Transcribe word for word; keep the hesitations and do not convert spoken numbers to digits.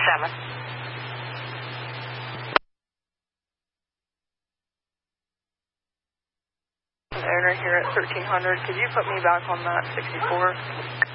seven. Owner here at thirteen hundred, could you put me back on that sixty-four?